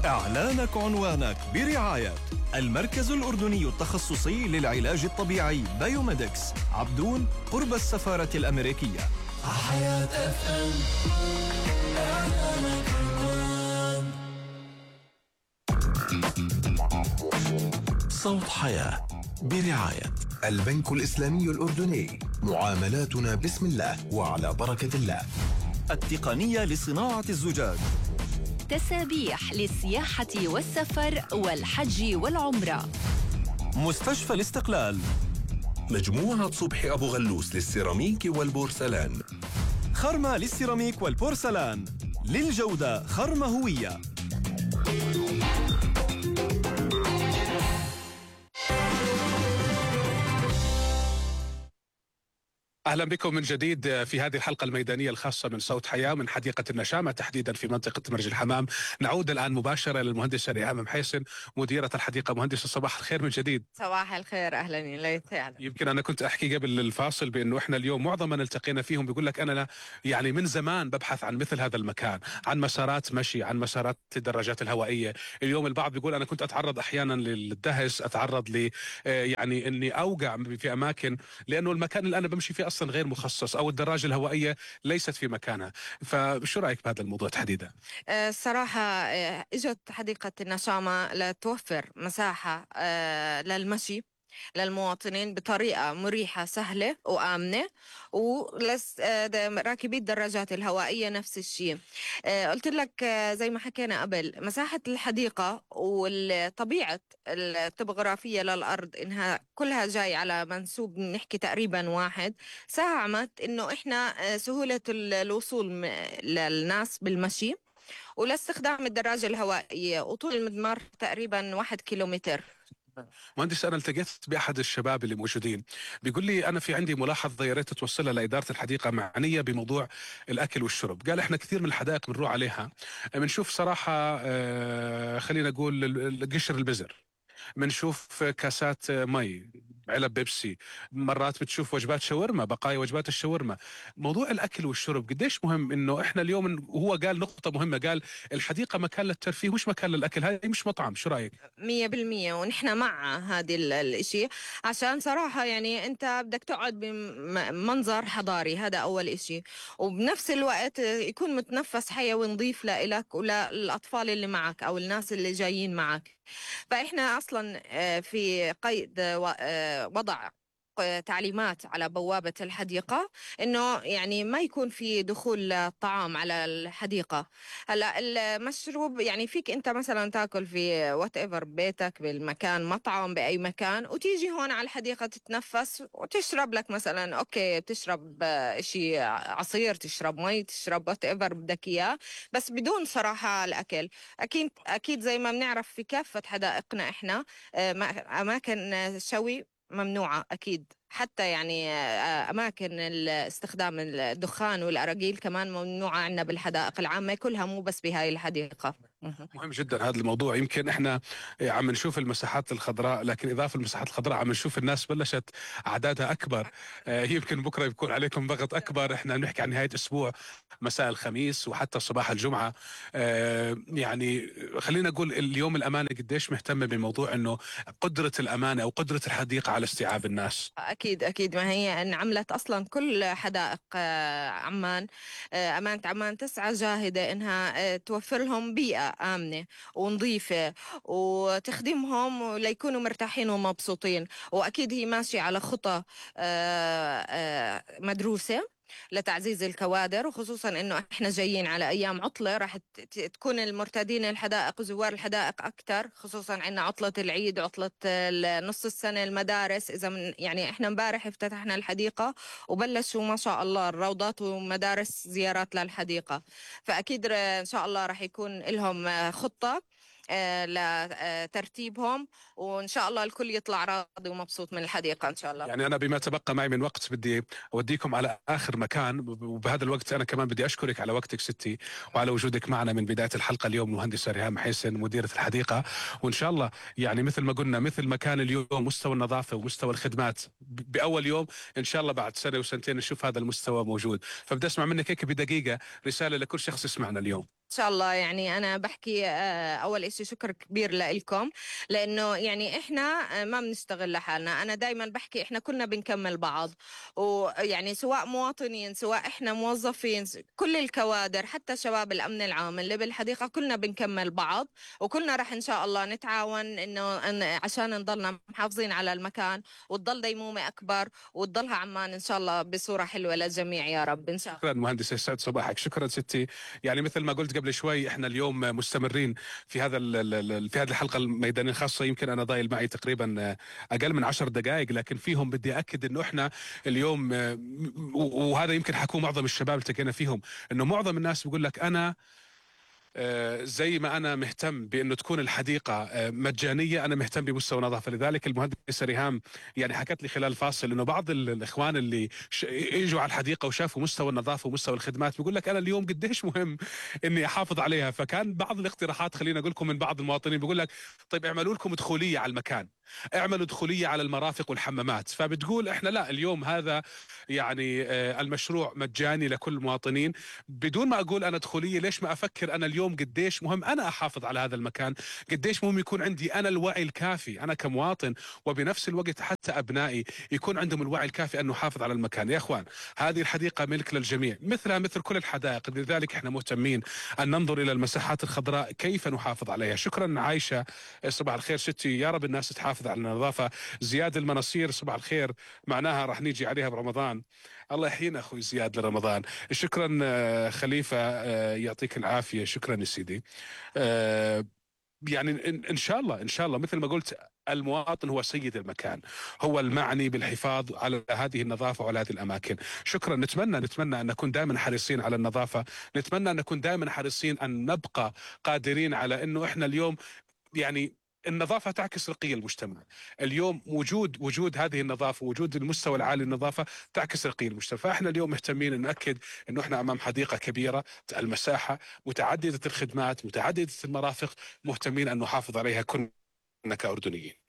إعلانك عنوانك برعاية المركز الأردني التخصصي للعلاج الطبيعي بايوميدكس عبدون قرب السفارة الأمريكية. حياة FM إعلانك عنوان. صوت حياة برعاية البنك الإسلامي الأردني، معاملاتنا بسم الله وعلى بركة الله. التقنية لصناعة الزجاج، تسابيح للسياحة والسفر والحج والعمرة، مستشفى الاستقلال، مجموعة صبحي أبو غلوس للسيراميك والبورسلان، خرمة للسيراميك والبورسلان، للجودة خرمة هوية. أهلا بكم من جديد في هذه الحلقة الميدانية الخاصة من صوت حياة من حديقة النشامة تحديدا في منطقة مرج الحمام. نعود الآن مباشرة للمهندسة ريهام محيسن مديرة الحديقة. مهندسة صباح الخير من جديد. صباح الخير، أهلا ليت. يمكن أنا كنت أحكي قبل الفاصل بأنه إحنا اليوم معظم من التقينا فيهم بيقول لك أنا يعني من زمان ببحث عن مثل هذا المكان، عن مسارات مشي، عن مسارات للدراجات الهوائية. اليوم البعض بيقول أنا كنت أتعرض أحيانا للدهس، أتعرض ل يعني إني أوقع في أماكن لأنه المكان اللي أنا بمشي فيه أصلا غير مخصص أو الدراجة الهوائية ليست في مكانها. فشو رأيك بهذا الموضوع تحديدا؟ الصراحة إجت حديقة النشامة لتوفر مساحة للمشي للمواطنين بطريقة مريحة سهلة وآمنة، راكبي الدراجات الهوائية نفس الشيء. قلت لك زي ما حكينا قبل، مساحة الحديقة والطبيعة الطبوغرافية للأرض إنها كلها جاي على منسوب نحكي تقريبا واحد، ساهمت إنه إحنا سهولة الوصول للناس بالمشي ولاستخدام الدراجة الهوائية، وطول المدمار تقريبا 1 كيلومتر. مهندس، أنا التقيت بأحد الشباب اللي موجودين بيقول لي أنا في عندي ملاحظة يا ريت توصلها لإدارة الحديقة معنية بموضوع الأكل والشرب. قال إحنا كثير من الحدائق بنروح عليها بنشوف صراحة خلينا نقول قشر البزر، بنشوف كاسات مي، علب بيبسي، مرات بتشوف وجبات شاورما، بقايا وجبات الشاورما. موضوع الأكل والشرب قديش مهم إنه إحنا اليوم، وهو قال نقطة مهمة، قال الحديقة مكان للترفيه مش مكان للأكل، هذه مش مطعم. شو رأيك؟ 100%، ونحن مع هذه الاشي، عشان صراحة يعني انت بدك تقعد بمنظر حضاري، هذا اول اشي، وبنفس الوقت يكون متنفس حيوي نظيف لإلك وللأطفال اللي معك او الناس اللي جايين معك. فاحنا اصلا في قيد وضع تعليمات على بوابة الحديقة إنه يعني ما يكون في دخول طعام على الحديقة. هلا المشروب يعني فيك أنت مثلا تاكل في whatever بيتك بالمكان، مطعم بأي مكان، وتيجي هون على الحديقة تتنفس وتشرب لك مثلا أوكي، بتشرب إشي عصير، تشرب مي، تشرب whatever بدك إياه، بس بدون صراحة الأكل. أكيد زي ما بنعرف في كافة حدائقنا إحنا أماكن شوي ممنوعة أكيد، حتى يعني أماكن استخدام الدخان والأراجيل كمان ممنوعة عندنا بالحدائق العامة كلها، مو بس بهاي الحديقة. مهم جدا هذا الموضوع. يمكن احنا عم نشوف المساحات الخضراء، لكن اضافه المساحات الخضراء عم نشوف الناس بلشت اعدادها اكبر. يمكن بكره يكون عليكم ضغط اكبر. احنا بنحكي عن نهايه اسبوع، مساء الخميس وحتى صباح الجمعه. يعني خلينا نقول اليوم الامانه قديش مهتمه بموضوع انه قدره الامانه او قدره الحديقه على استيعاب الناس. أكيد ما هي انعملت أصلا كل حدائق عمان، أمانة عمان تسعى جاهدة إنها توفر لهم بيئة آمنة ونظيفة وتخدمهم ليكونوا مرتاحين ومبسوطين. وأكيد هي ماشية على خطى مدروسة لتعزيز الكوادر، وخصوصا انه احنا جايين على ايام عطله، راح تكون المرتادين الحدائق وزوار الحدائق اكثر، خصوصا عندنا عطله العيد، عطله نص السنه، المدارس. اذا يعني احنا امبارح افتتحنا الحديقه وبلشوا ما شاء الله الروضات ومدارس زيارات للحديقه، فاكيد ان شاء الله راح يكون لهم خطه لترتيبهم، وإن شاء الله الكل يطلع راضي ومبسوط من الحديقة إن شاء الله. يعني أنا بما تبقى معي من وقت بدي أوديكم على آخر مكان، وبهذا الوقت أنا كمان بدي أشكرك على وقتك ستي وعلى وجودك معنا من بداية الحلقة اليوم. المهندسة ريهام محيسن مديرة الحديقة، وإن شاء الله يعني مثل ما قلنا، مثل ما كان اليوم مستوى النظافة ومستوى الخدمات بأول يوم، إن شاء الله بعد سنة وسنتين نشوف هذا المستوى موجود. فبدي أسمع منك هيك بدقيقة رسالة لكل شخص يسمعنا اليوم. إن شاء الله. يعني أنا بحكي أول إشي شكر كبير لكم، لأنه يعني إحنا ما بنشتغل لحالنا. أنا دايما بحكي إحنا كلنا بنكمل بعض، ويعني سواء مواطنين سواء إحنا موظفين، كل الكوادر حتى شباب الأمن العام اللي بالحديقة كلنا بنكمل بعض، وكلنا رح إن شاء الله نتعاون عشان نضلنا محافظين على المكان، وتضل ديمومة أكبر، وتضلها عمان إن شاء الله بصورة حلوة للجميع يا رب إن شاء الله. شكرا مهندس، يسعد صباحك. شكرا ستي. يعني مثل ما قلت قبل شوي احنا اليوم مستمرين في في هذه الحلقه الميدانيه الخاصه. يمكن انا ضايل معي تقريبا اقل من 10 دقائق، لكن فيهم بدي اكد انه احنا اليوم وهذا يمكن حكون معظم الشباب التقينا فيهم، انه معظم الناس بيقول لك انا زي ما أنا مهتم بأنه تكون الحديقة مجانية، أنا مهتم بمستوى النظافة. لذلك المهندسة ريهام يعني حكت لي خلال فاصل أنه بعض الإخوان اللي يجوا على الحديقة وشافوا مستوى النظافة ومستوى الخدمات بيقول لك أنا اليوم قديش مهم أني أحافظ عليها. فكان بعض الاقتراحات، خلينا أقول لكم، من بعض المواطنين بيقول لك طيب اعملوا لكم دخولية على المكان، اعملوا دخولية على المرافق والحمامات. فبتقول احنا لا، اليوم هذا يعني المشروع مجاني لكل المواطنين بدون ما اقول انا دخولية. ليش ما افكر انا اليوم قديش مهم انا احافظ على هذا المكان، قديش مهم يكون عندي انا الوعي الكافي انا كمواطن، وبنفس الوقت حتى ابنائي يكون عندهم الوعي الكافي انه نحافظ على المكان. يا اخوان هذه الحديقة ملك للجميع مثلها مثل كل الحدائق، لذلك احنا مهتمين ان ننظر الى المساحات الخضراء كيف نحافظ عليها. شكرا عايشة، صباح الخير ستي، يا رب الناس تحافظ على النظافة. زياد المناصير صباح الخير، معناها راح نيجي عليها برمضان. الله يحيينا اخوي زياد لرمضان. شكرا خليفة، يعطيك العافية. شكرا يا سيدي. يعني ان شاء الله ان شاء الله مثل ما قلت المواطن هو سيد المكان، هو المعني بالحفاظ على هذه النظافة وعلى هذه الأماكن. شكرا. نتمنى أن نكون دائما حريصين على النظافة، نتمنى أن نكون دائما حريصين أن نبقى قادرين على أنه إحنا اليوم يعني النظافة تعكس رقي المجتمع. اليوم وجود هذه النظافة، وجود المستوى العالي للنظافة تعكس رقي المجتمع. فإحنا اليوم مهتمين أن نأكد أنه إحنا أمام حديقة كبيرة المساحة، متعددة الخدمات، متعددة المرافق، مهتمين أن نحافظ عليها كلنا كأردنيين.